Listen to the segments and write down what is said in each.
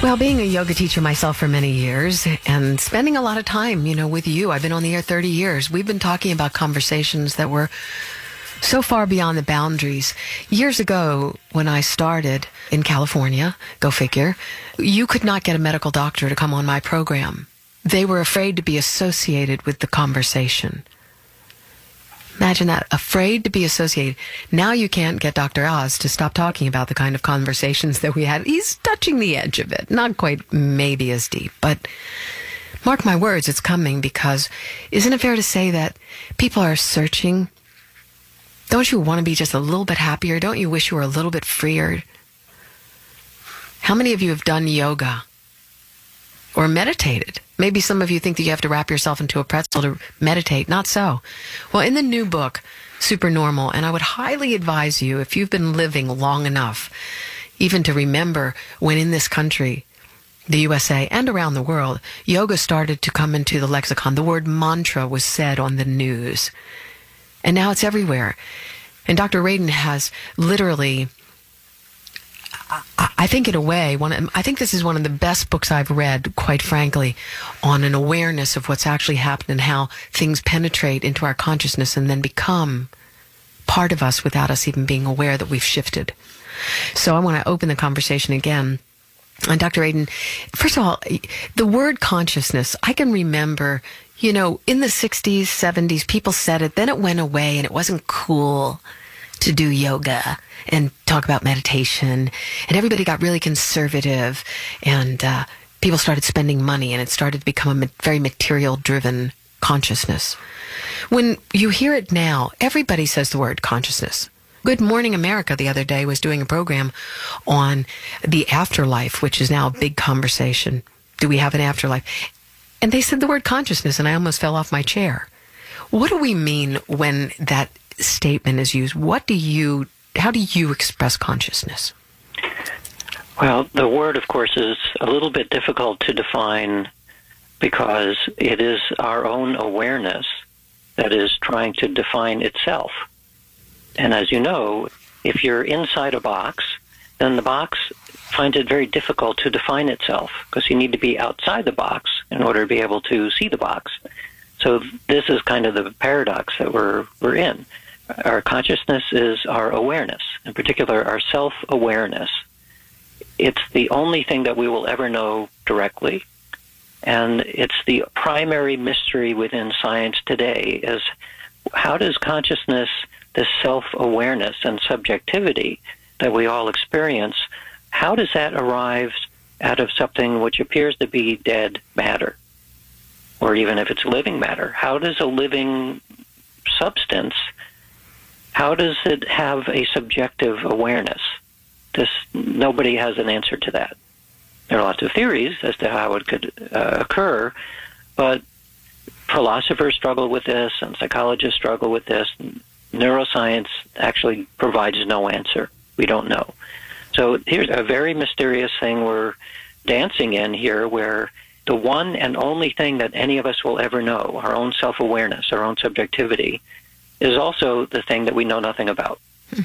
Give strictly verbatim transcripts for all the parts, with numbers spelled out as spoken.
Well, being a yoga teacher myself for many years and spending a lot of time, you know, with you, I've been on the air thirty years. We've been talking about conversations that were so far beyond the boundaries. Years ago, when I started in California, go figure, you could not get a medical doctor to come on my program. They were afraid to be associated with the conversation. Imagine that, afraid to be associated. Now you can't get Doctor Oz to stop talking about the kind of conversations that we had. He's touching the edge of it. Not quite maybe as deep, but mark my words, it's coming, because isn't it fair to say that people are searching? Don't you want to be just a little bit happier? Don't you wish you were a little bit freer? How many of you have done yoga or meditated? Maybe some of you think that you have to wrap yourself into a pretzel to meditate. Not so. Well, in the new book, Supernormal, and I would highly advise you, if you've been living long enough, even to remember when in this country, the U S A and around the world, yoga started to come into the lexicon. The word mantra was said on the news. And now it's everywhere. And Doctor Radin has literally, I think in a way, one, I think this is one of the best books I've read, quite frankly, on an awareness of what's actually happened and how things penetrate into our consciousness and then become part of us without us even being aware that we've shifted. So I want to open the conversation again. And Doctor Radin, first of all, the word consciousness, I can remember, you know, in the sixties, seventies, people said it, then it went away and it wasn't cool to do yoga and talk about meditation, and everybody got really conservative, and uh, people started spending money, and it started to become a ma- very material-driven consciousness. When you hear it now, everybody says the word consciousness. Good Morning America the other day was doing a program on the afterlife, which is now a big conversation. Do we have an afterlife? And they said the word consciousness, and I almost fell off my chair. What do we mean when that statement is used? What do you, how do you express consciousness? Well, the word, of course, is a little bit difficult to define because it is our own awareness that is trying to define itself. And as you know, if you're inside a box, then the box finds it very difficult to define itself because you need to be outside the box in order to be able to see the box. So this is kind of the paradox that we're we're in. Our consciousness is our awareness, in particular our self-awareness. It's the only thing that we will ever know directly, and it's the primary mystery within science today is how does consciousness, this self-awareness and subjectivity that we all experience, how does that arise out of something which appears to be dead matter? Or even if it's living matter, how does a living substance, how does it have a subjective awareness? This, nobody has an answer to that. There are lots of theories as to how it could uh, occur, but philosophers struggle with this, and psychologists struggle with this. Neuroscience actually provides no answer. We don't know. So here's a very mysterious thing we're dancing in here, where the one and only thing that any of us will ever know, our own self-awareness, our own subjectivity, is also the thing that we know nothing about.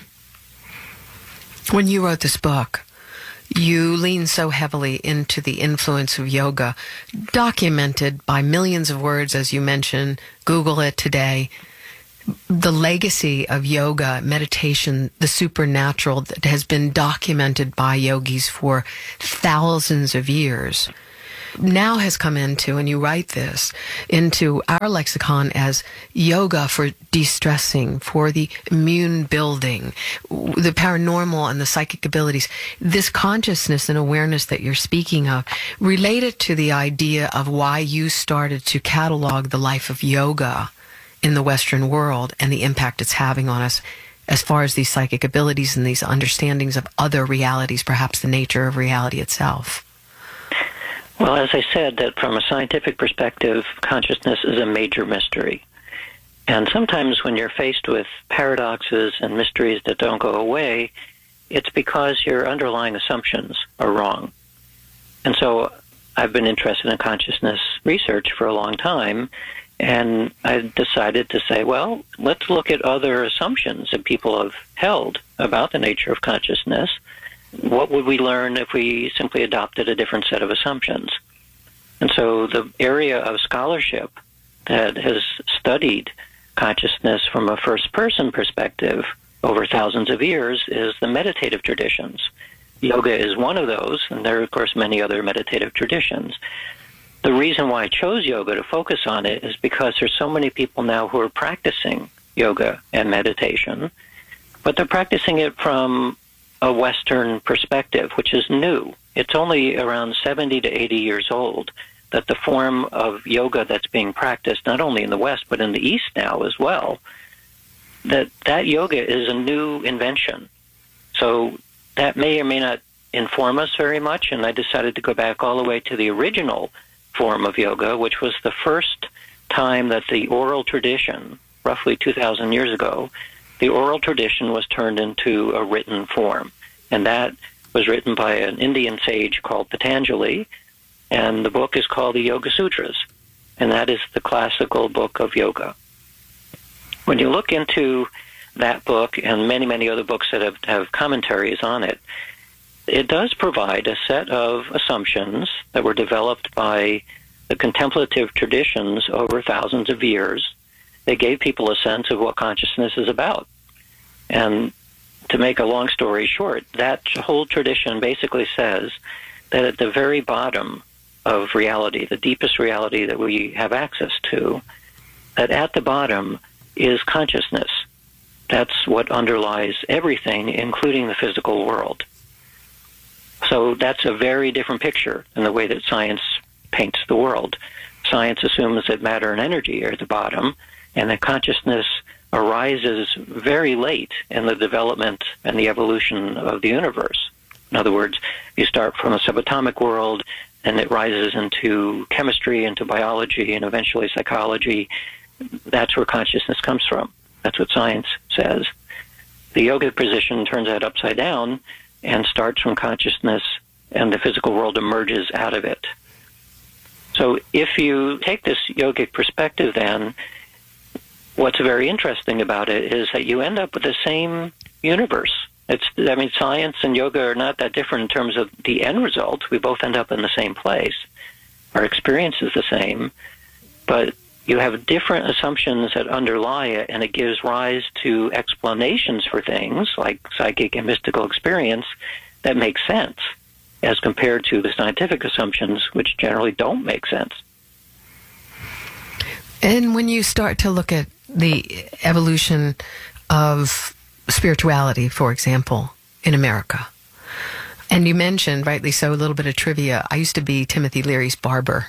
When you wrote this book, you leaned so heavily into the influence of yoga, documented by millions of words, as you mentioned. Google it today. The legacy of yoga, meditation, the supernatural that has been documented by yogis for thousands of years, now has come into, and you write this, into our lexicon as yoga for de-stressing, for the immune building, the paranormal and the psychic abilities. This consciousness and awareness that you're speaking of, related to the idea of why you started to catalog the life of yoga in the Western world and the impact it's having on us as far as these psychic abilities and these understandings of other realities, perhaps the nature of reality itself. Well, as I said, that from a scientific perspective, consciousness is a major mystery. And sometimes when you're faced with paradoxes and mysteries that don't go away, it's because your underlying assumptions are wrong. And so I've been interested in consciousness research for a long time, and I decided to say, well, let's look at other assumptions that people have held about the nature of consciousness what would we learn if we simply adopted a different set of assumptions? And so the area of scholarship that has studied consciousness from a first-person perspective over thousands of years is the meditative traditions. Yoga is one of those, and there are, of course, many other meditative traditions. The reason why I chose yoga to focus on it is because there's so many people now who are practicing yoga and meditation, but they're practicing it from a Western perspective, which is new. It's only around seventy to eighty years old that the form of yoga that's being practiced, not only in the West, but in the East now as well, that that yoga is a new invention. So that may or may not inform us very much, and I decided to go back all the way to the original form of yoga, which was the first time that the oral tradition, roughly two thousand years ago, the oral tradition was turned into a written form. And that was written by an Indian sage called Patanjali, and the book is called the Yoga Sutras, and that is the classical book of yoga. When you look into that book and many, many other books that have, have commentaries on it, it does provide a set of assumptions that were developed by the contemplative traditions over thousands of years. They gave people a sense of what consciousness is about. And to make a long story short, that whole tradition basically says that at the very bottom of reality, the deepest reality that we have access to, that at the bottom is consciousness. That's what underlies everything, including the physical world. So that's a very different picture than the way that science paints the world. Science assumes that matter and energy are at the bottom, and that consciousness arises very late in the development and the evolution of the universe. In other words, you start from a subatomic world, and it rises into chemistry, into biology, and eventually psychology. That's where consciousness comes from. That's what science says. The yoga position turns that upside down and starts from consciousness, and the physical world emerges out of it. So if you take this yogic perspective, then what's very interesting about it is that you end up with the same universe. It's, I mean, science and yoga are not that different in terms of the end result. We both end up in the same place. Our experience is the same, but you have different assumptions that underlie it, and it gives rise to explanations for things like psychic and mystical experience that make sense as compared to the scientific assumptions, which generally don't make sense. And when you start to look at the evolution of spirituality, for example, in America, and you mentioned, rightly so, a little bit of trivia. I used to be Timothy Leary's barber.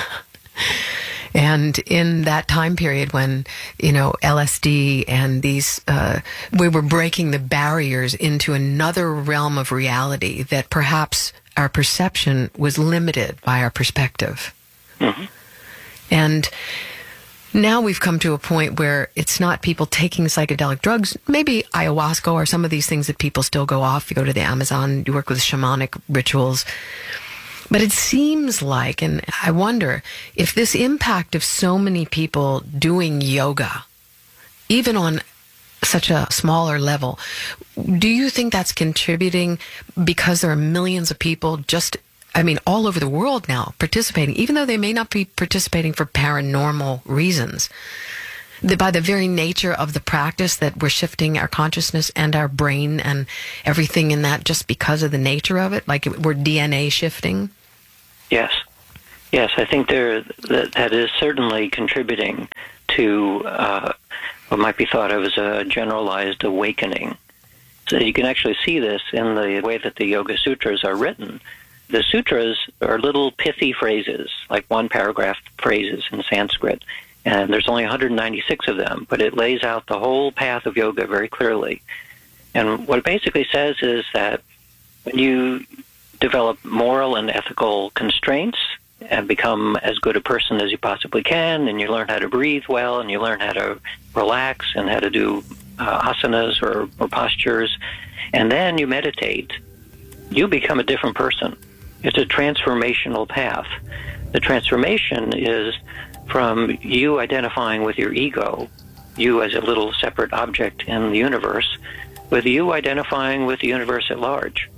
And in that time period when, you know, L S D and these, uh, we were breaking the barriers into another realm of reality that perhaps our perception was limited by our perspective. Mm-hmm. And now we've come to a point where it's not people taking psychedelic drugs, maybe ayahuasca or some of these things that people still go off. You go to the Amazon, you work with shamanic rituals. But it seems like, and I wonder, if this impact of so many people doing yoga, even on such a smaller level, do you think that's contributing because there are millions of people just, I mean, all over the world now participating, even though they may not be participating for paranormal reasons? That by the very nature of the practice that we're shifting our consciousness and our brain and everything in that just because of the nature of it, like we're D N A shifting? Yes. Yes, I think there that, that is certainly contributing to uh, what might be thought of as a generalized awakening. So you can actually see this in the way that the Yoga Sutras are written. The sutras are little pithy phrases, like one paragraph phrases in Sanskrit, and there's only one hundred ninety-six of them, but it lays out the whole path of yoga very clearly. And what it basically says is that when you develop moral and ethical constraints and become as good a person as you possibly can, and you learn how to breathe well, and you learn how to relax and how to do uh, asanas or, or postures, and then you meditate, you become a different person. It's a transformational path. The transformation is from you identifying with your ego, you as a little separate object in the universe, with you identifying with the universe at large.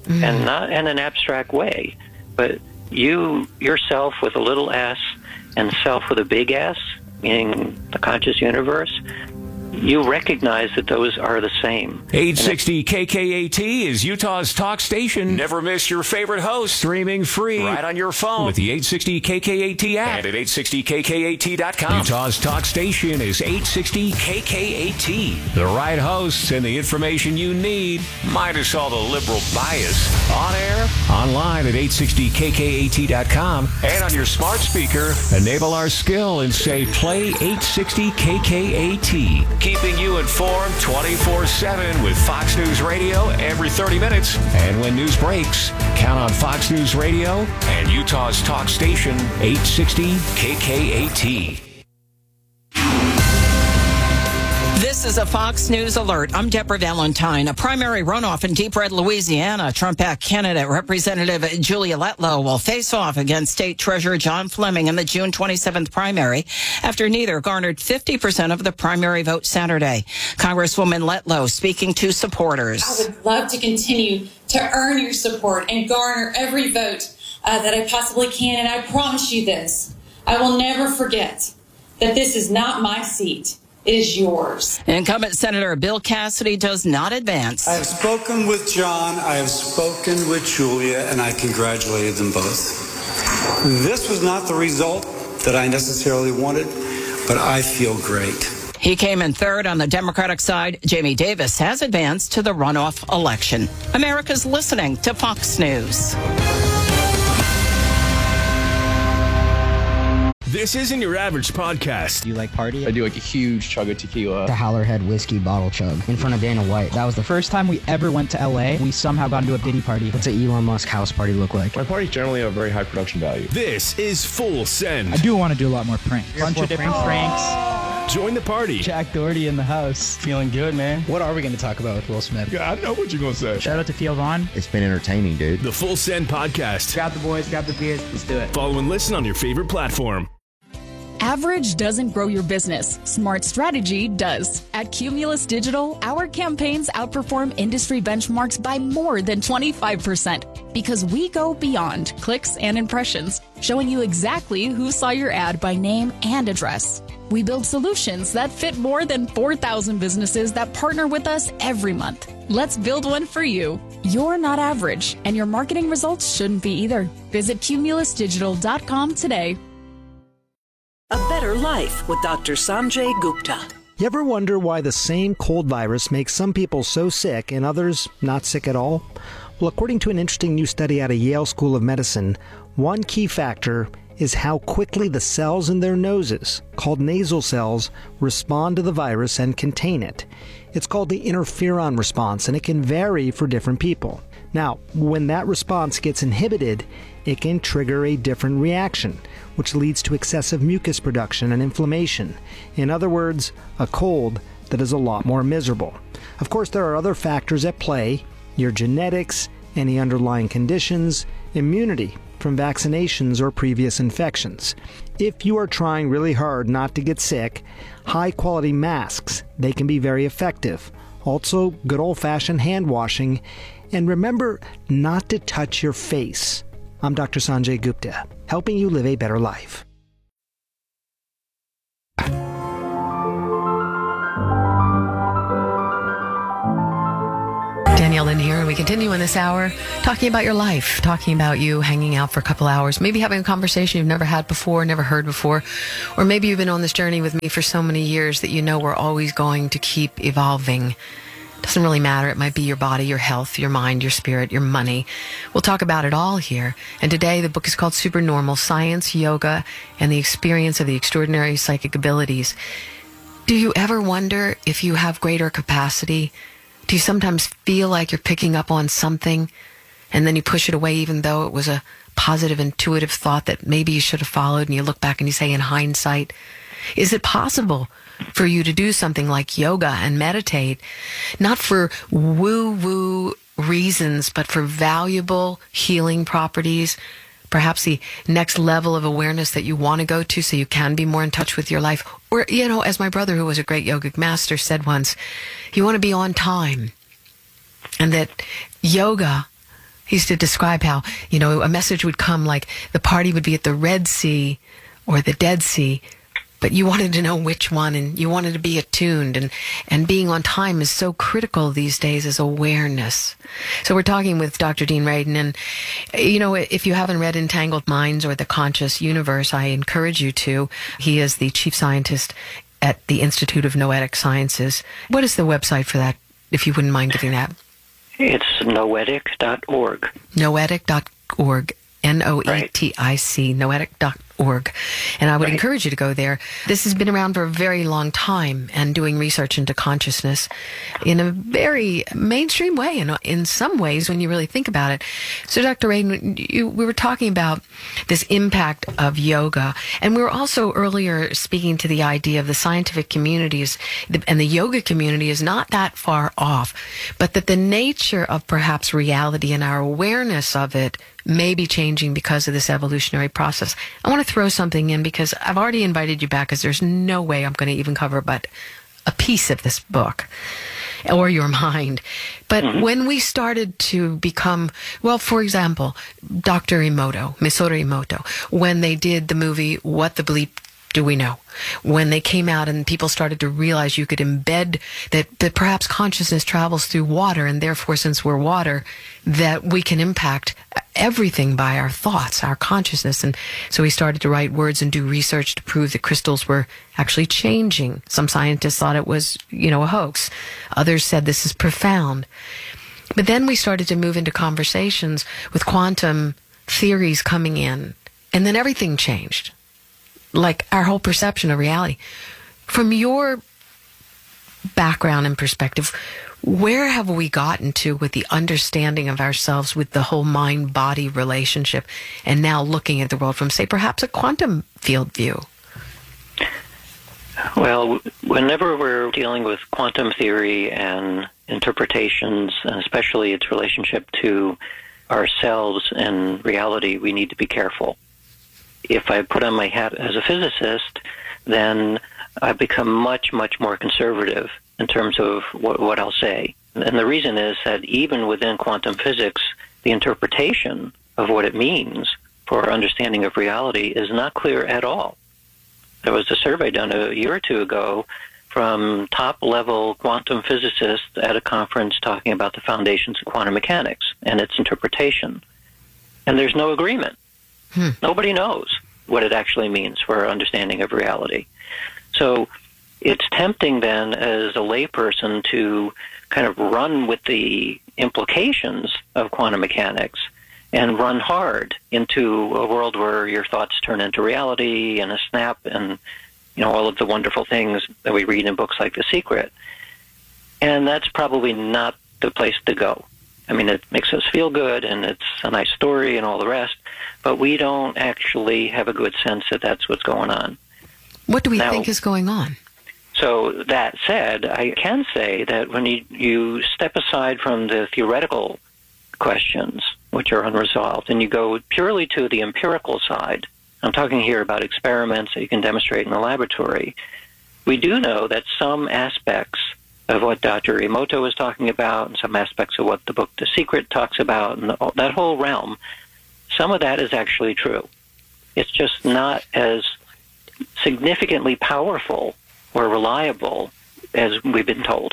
mm. and not in an abstract way, but you yourself with a little s and self with a big S, meaning the conscious universe, you recognize that those are the same. eight sixty K K A T is Utah's talk station. Never miss your favorite host. Streaming free right on your phone with the eight sixty K K A T app and at eight sixty K K A T dot com. Utah's talk station is eight sixty K K A T. The right hosts and the information you need, minus all the liberal bias. On air, online at eight sixty K K A T dot com, and on your smart speaker, enable our skill and say play eight sixty K K A T. Keeping you informed twenty-four seven with Fox News Radio every thirty minutes. And when news breaks, count on Fox News Radio and Utah's talk station, eight sixty K K A T. This is a Fox News alert. I'm Deborah Valentine. A primary runoff in Deep Red, Louisiana. Trump-backed candidate Representative Julia Letlow will face off against State Treasurer John Fleming in the June twenty-seventh primary after neither garnered fifty percent of the primary vote Saturday. Congresswoman Letlow speaking to supporters. I would love to continue to earn your support and garner every vote uh, that I possibly can. And I promise you this, I will never forget that this is not my seat. It is yours. Incumbent Senator Bill Cassidy does not advance. I have spoken with John, I have spoken with Julia, and I congratulated them both. This was not the result that I necessarily wanted, but I feel great. He came in third on the Democratic side. Jamie Davis has advanced to the runoff election. America's listening to Fox News. This isn't your average podcast. Do you like party? I do like a huge chug of tequila. The Howlerhead whiskey bottle chug in front of Dana White. That was the first time we ever went to L A. We somehow got into a Diddy party. What's an Elon Musk house party look like? My parties generally have very high production value. This is Full Send. I do want to do a lot more pranks. A bunch of different pranks. pranks. Join the party. Jack Doherty in the house. Feeling good, man. What are we going to talk about with Will Smith? Yeah, I know what you're going to say. Shout out to Theo Vaughn. It's been entertaining, dude. The Full Send podcast. Grab the boys, grab the beers. Let's do it. Follow and listen on your favorite platform. Average doesn't grow your business. Smart strategy does. At Cumulus Digital, our campaigns outperform industry benchmarks by more than twenty-five percent because we go beyond clicks and impressions, showing you exactly who saw your ad by name and address. We build solutions that fit more than four thousand businesses that partner with us every month. Let's build one for you. You're not average, and your marketing results shouldn't be either. Visit cumulus digital dot com today. A Better Life with Doctor Sanjay Gupta. You ever wonder why the same cold virus makes some people so sick and others not sick at all? Well, according to an interesting new study out of Yale School of Medicine, one key factor is how quickly the cells in their noses, called nasal cells, respond to the virus and contain it. It's called the interferon response, and it can vary for different people. Now, when that response gets inhibited, it can trigger a different reaction, which leads to excessive mucus production and inflammation. In other words, a cold that is a lot more miserable. Of course, there are other factors at play: your genetics, any underlying conditions, immunity from vaccinations or previous infections. If you are trying really hard not to get sick, high-quality masks, they can be very effective. Also, good old-fashioned hand washing. And remember not to touch your face. I'm Doctor Sanjay Gupta, helping you live a better life. Danielle in here, and we continue in this hour talking about your life, talking about you hanging out for a couple hours, maybe having a conversation you've never had before, never heard before, or maybe you've been on this journey with me for so many years that you know we're always going to keep evolving. Doesn't really matter. It might be your body, your health, your mind, your spirit, your money. We'll talk about it all here. And today the book is called Supernormal: Science, Yoga, and the Experience of the Extraordinary Psychic Abilities. Do you ever wonder if you have greater capacity? Do you sometimes feel like you're picking up on something and then you push it away even though it was a positive, intuitive thought that maybe you should have followed, and you look back and you say in hindsight, is it possible for you to do something like yoga and meditate, not for woo-woo reasons, but for valuable healing properties, perhaps the next level of awareness that you want to go to so you can be more in touch with your life? Or, you know, as my brother, who was a great yogic master, said once, you want to be on time. And that yoga He used to describe how, you know, a message would come like the party would be at the Red Sea or the Dead Sea, but you wanted to know which one, and you wanted to be attuned, and, and being on time is so critical these days as awareness. So we're talking with Doctor Dean Radin, and, you know, if you haven't read Entangled Minds or The Conscious Universe, I encourage you to. He is the chief scientist at the Institute of Noetic Sciences. What is the website for that, if you wouldn't mind giving that? It's noetic dot org. noetic dot org. N O E T I C, noetic dot org. And I would right. encourage you to go there. This has been around for a very long time and doing research into consciousness in a very mainstream way, in, in some ways, when you really think about it. So, Doctor Radin, you, we were talking about this impact of yoga, and we were also earlier speaking to the idea of the scientific communities, and the yoga community is not that far off, but that the nature of perhaps reality and our awareness of it may be changing because of this evolutionary process. I want to throw something in because I've already invited you back because there's no way I'm going to even cover but a piece of this book or your mind. But mm-hmm. when we started to become, well, for example, Doctor Emoto, Masaru Emoto, when they did the movie What the Bleep Do We Know? When they came out and people started to realize you could embed that, that perhaps consciousness travels through water, and therefore, since we're water, that we can impact everything by our thoughts, our consciousness. And so he started to write words and do research to prove that crystals were actually changing. Some scientists thought it was, you know, a hoax. Others said this is profound. But then we started to move into conversations with quantum theories coming in, and then everything changed. Like our whole perception of reality. From your background and perspective, where have we gotten to with the understanding of ourselves, with the whole mind-body relationship, and now looking at the world from, say, perhaps a quantum field view? Well, whenever we're dealing with quantum theory and interpretations, and especially its relationship to ourselves and reality, we need to be careful. If I put on my hat as a physicist, then I've become much, much more conservative in terms of what, what I'll say. And the reason is that even within quantum physics, the interpretation of what it means for our understanding of reality is not clear at all. There was a survey done a year or two ago from top-level quantum physicists at a conference talking about the foundations of quantum mechanics and its interpretation. And there's no agreement. Hmm. Nobody knows what it actually means for our understanding of reality. So it's tempting then as a layperson to kind of run with the implications of quantum mechanics and run hard into a world where your thoughts turn into reality in a snap, and you know all of the wonderful things that we read in books like The Secret. And that's probably not the place to go. I mean, it makes us feel good, and it's a nice story and all the rest, but we don't actually have a good sense that that's what's going on. What do we now, think is going on? So that said, I can say that when you, you step aside from the theoretical questions, which are unresolved, and you go purely to the empirical side, I'm talking here about experiments that you can demonstrate in the laboratory, we do know that some aspects of what Doctor Emoto is talking about, and some aspects of what the book The Secret talks about, and the, that whole realm, some of that is actually true. It's just not as significantly powerful or reliable as we've been told.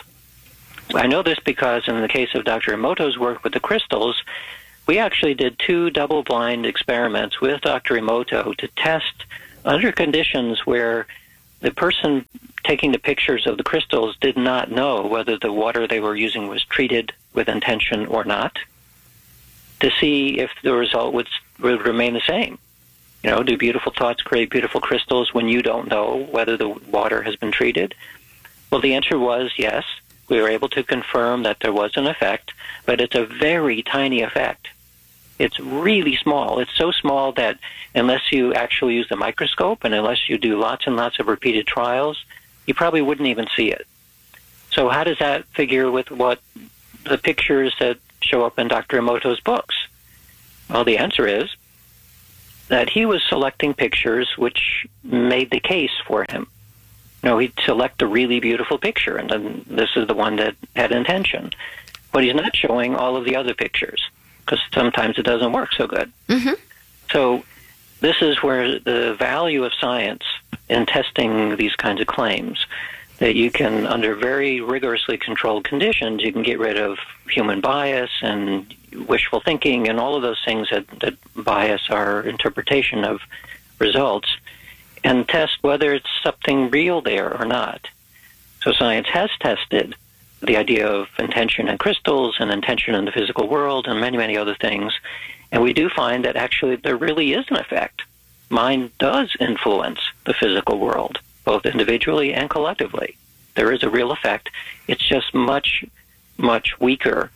I know this because in the case of Doctor Emoto's work with the crystals, we actually did two double-blind experiments with Doctor Emoto to test under conditions where the person taking the pictures of the crystals did not know whether the water they were using was treated with intention or not, to see if the result would, would remain the same. You know, do beautiful thoughts create beautiful crystals when you don't know whether the water has been treated? Well, the answer was yes. We were able to confirm that there was an effect, but it's a very tiny effect. It's really small. It's so small that unless you actually use the microscope and unless you do lots and lots of repeated trials, you probably wouldn't even see it. So how does that figure with what the pictures that show up in Doctor Emoto's books? Well, the answer is that he was selecting pictures which made the case for him. You know, he'd select a really beautiful picture, and then this is the one that had intention. But he's not showing all of the other pictures. because sometimes it doesn't work so good. Mm-hmm. So this is where the value of science in testing these kinds of claims, that you can, under very rigorously controlled conditions, you can get rid of human bias and wishful thinking and all of those things that, that bias our interpretation of results, and test whether it's something real there or not. So science has tested the idea of intention in crystals and intention in the physical world and many, many other things, and we do find that actually there really is an effect. Mind does influence the physical world, both individually and collectively. There is a real effect. It's just much, much weaker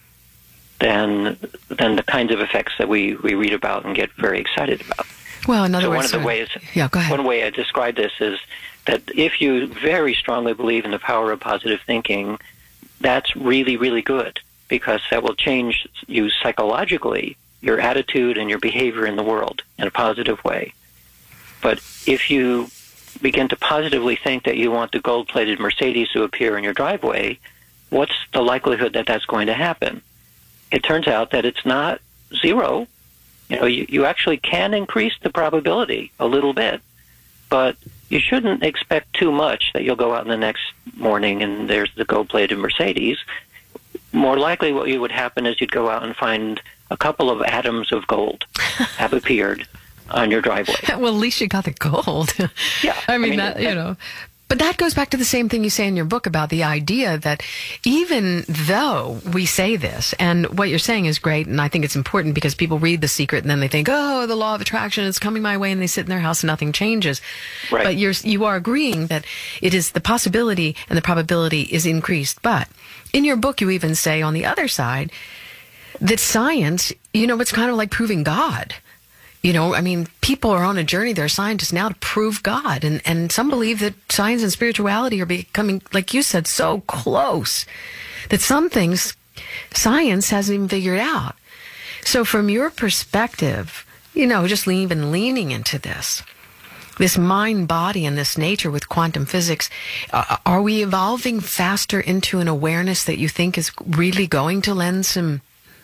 than than the kinds of effects that we, we read about and get very excited about. Well, in other so words, one of the uh, ways, yeah, go ahead. One way I describe this is that if you very strongly believe in the power of positive thinking, that's really, really good, because that will change you psychologically, your attitude and your behavior in the world in a positive way. But if you begin to positively think that you want the gold-plated Mercedes to appear in your driveway, what's the likelihood that that's going to happen? It turns out that it's not zero. You know, you, you actually can increase the probability a little bit, but you shouldn't expect too much that you'll go out in the next morning and there's the gold-plated Mercedes. More likely what you would happen is you'd go out and find a couple of atoms of gold have appeared on your driveway. Well, at least you got the gold. Yeah. I mean, I mean that, you know. But that goes back to the same thing you say in your book about the idea that even though we say this, and what you're saying is great, and I think it's important because people read The Secret and then they think, oh, the law of attraction is coming my way, and they sit in their house and nothing changes. Right. But you're, you are agreeing that it is the possibility and the probability is increased. But in your book, you even say on the other side that science, you know, it's kind of like proving God. You know, I mean, people are on a journey. There are scientists now to prove God. And, and some believe that science and spirituality are becoming, like you said, so close that some things science hasn't even figured out. So from your perspective, you know, just even leaning into this, this mind, body, and this nature with quantum physics, uh, are we evolving faster into an awareness that you think is really going to lend some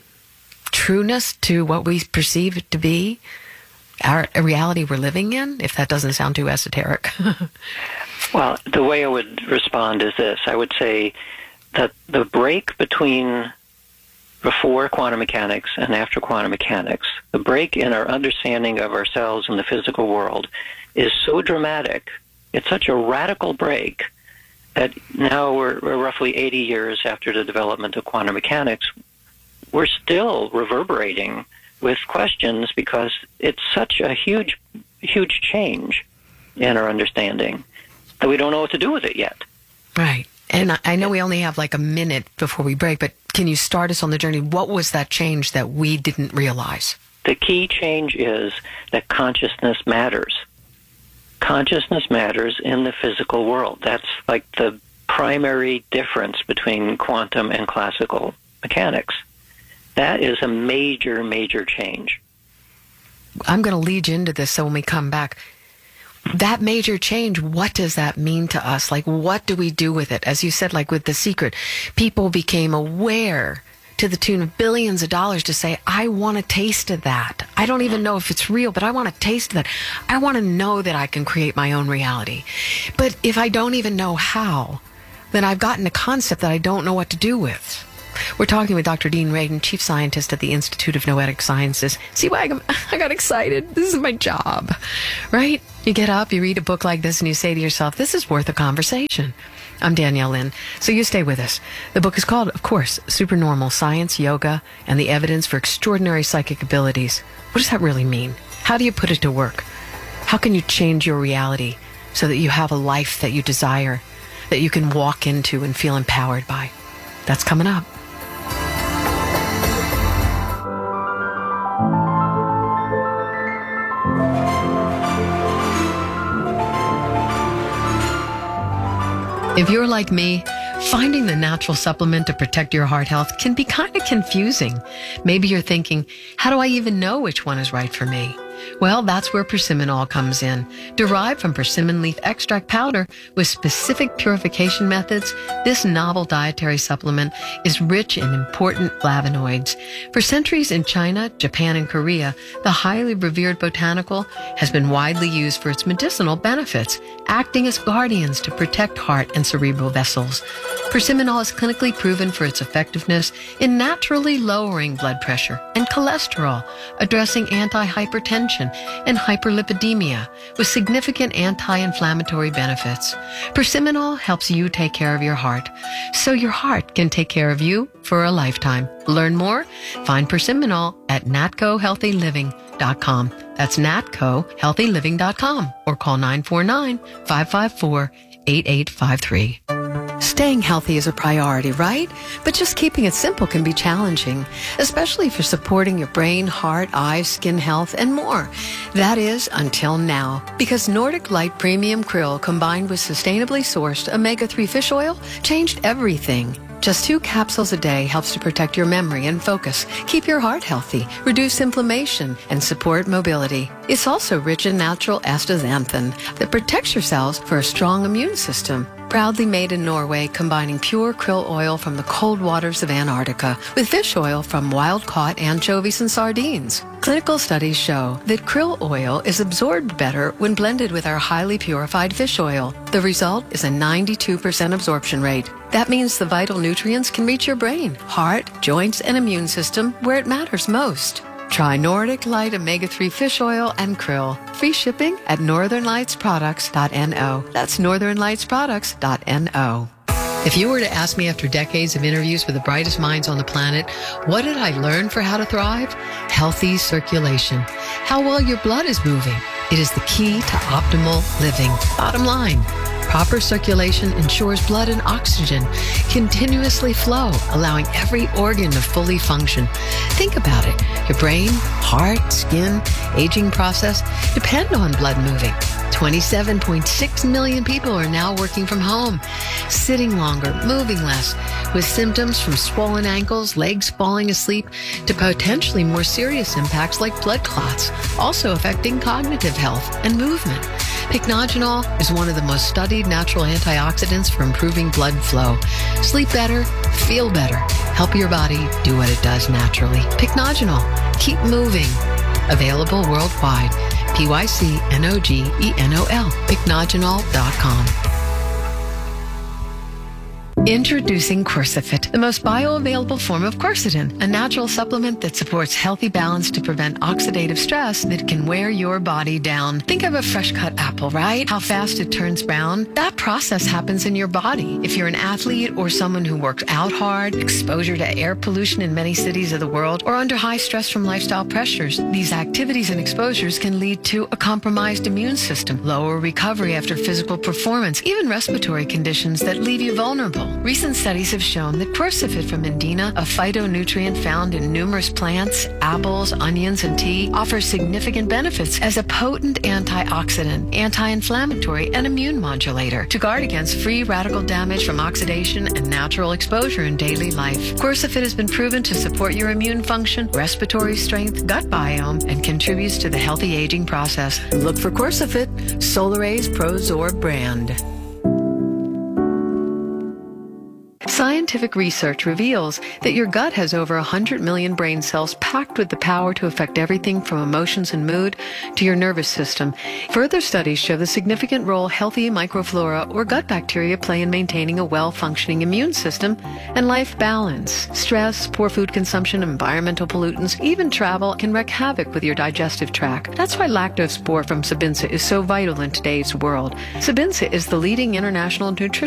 trueness to what we perceive it to be? Our reality we're living in, if that doesn't sound too esoteric. Well, the way I would respond is this. I would say that the break between before quantum mechanics and after quantum mechanics, the break in our understanding of ourselves and the physical world is so dramatic, it's such a radical break, that now we're, we're roughly eighty years after the development of quantum mechanics, we're still reverberating with questions because it's such a huge, huge change in our understanding that we don't know what to do with it yet. Right. And I know we only have like a minute before we break, but can you start us on the journey? What was that change that we didn't realize? The key change is that consciousness matters. Consciousness matters in the physical world. That's like the primary difference between quantum and classical mechanics. That is a major, major change. I'm going to lead you into this so when we come back, that major change, what does that mean to us? Like, what do we do with it? As you said, like with The Secret, people became aware to the tune of billions of dollars to say, I want a taste of that. I don't even know if it's real, but I want a taste of that. I want to know that I can create my own reality. But if I don't even know how, then I've gotten a concept that I don't know what to do with. We're talking with Doctor Dean Radin, Chief Scientist at the Institute of Noetic Sciences. See why I got, I got excited? This is my job, right? You get up, you read a book like this, and you say to yourself, this is worth a conversation. I'm Danielle Lynn, so you stay with us. The book is called, of course, Supernormal: Science, Yoga, and the Evidence for Extraordinary Psychic Abilities. What does that really mean? How do you put it to work? How can you change your reality so that you have a life that you desire, that you can walk into and feel empowered by? That's coming up. If you're like me, finding the natural supplement to protect your heart health can be kind of confusing. Maybe you're thinking, how do I even know which one is right for me? Well, that's where Persimmon comes in. Derived from persimmon leaf extract powder with specific purification methods, this novel dietary supplement is rich in important flavonoids. For centuries in China, Japan, and Korea, the highly revered botanical has been widely used for its medicinal benefits, acting as guardians to protect heart and cerebral vessels. Persimmon is clinically proven for its effectiveness in naturally lowering blood pressure and cholesterol, addressing anti-hypertension and hyperlipidemia with significant anti-inflammatory benefits. Persimmon helps you take care of your heart, so your heart can take care of you for a lifetime. Learn more? Find Persimmon at natco healthy living dot com. That's natco healthy living dot com or call nine four nine, five five four, eight eight five three. Staying healthy is a priority, right? But just keeping it simple can be challenging, especially for supporting your brain, heart, eyes, skin health, and more. That is, until now. Because Nordic Light Premium Krill combined with sustainably sourced omega three fish oil changed everything. Just two capsules a day helps to protect your memory and focus, keep your heart healthy, reduce inflammation, and support mobility. It's also rich in natural astaxanthin that protects your cells for a strong immune system. Proudly made in Norway, combining pure krill oil from the cold waters of Antarctica with fish oil from wild-caught anchovies and sardines. Clinical studies show that krill oil is absorbed better when blended with our highly purified fish oil. The result is a ninety-two percent absorption rate. That means the vital nutrients can reach your brain, heart, joints, and immune system where it matters most. Try Nordic Light omega three fish oil and krill. Free shipping at northern lights products dot no. That's northern lights products dot no. If you were to ask me after decades of interviews with the brightest minds on the planet, what did I learn for how to thrive? Healthy circulation. How well your blood is moving. It is the key to optimal living. Bottom line. Proper circulation ensures blood and oxygen continuously flow, allowing every organ to fully function. Think about it. Your brain, heart, skin, aging process depend on blood moving. twenty-seven point six million people are now working from home, sitting longer, moving less, with symptoms from swollen ankles, legs falling asleep, to potentially more serious impacts like blood clots, also affecting cognitive health and movement. Pycnogenol is one of the most studied natural antioxidants for improving blood flow. Sleep better, feel better, help your body do what it does naturally. Pycnogenol, keep moving. Available worldwide. P Y C N O G E N O L, pycnogenol dot com. Introducing Quercifit, the most bioavailable form of quercetin, a natural supplement that supports healthy balance to prevent oxidative stress that can wear your body down. Think of a fresh-cut apple, right? How fast it turns brown. That process happens in your body. If you're an athlete or someone who works out hard, exposure to air pollution in many cities of the world, or under high stress from lifestyle pressures, these activities and exposures can lead to a compromised immune system, lower recovery after physical performance, even respiratory conditions that leave you vulnerable. Recent studies have shown that Quercifit from Indena, a phytonutrient found in numerous plants, apples, onions, and tea, offers significant benefits as a potent antioxidant, anti-inflammatory, and immune modulator to guard against free radical damage from oxidation and natural exposure in daily life. Quercifit has been proven to support your immune function, respiratory strength, gut biome, and contributes to the healthy aging process. Look for Quercifit, Solaraze ProZorb brand. Scientific research reveals that your gut has over one hundred million brain cells packed with the power to affect everything from emotions and mood to your nervous system. Further studies show the significant role healthy microflora or gut bacteria play in maintaining a well-functioning immune system and life balance. Stress, poor food consumption, environmental pollutants, even travel can wreak havoc with your digestive tract. That's why Lactospore from Sabinsa is so vital in today's world. Sabinsa is the leading international nutrition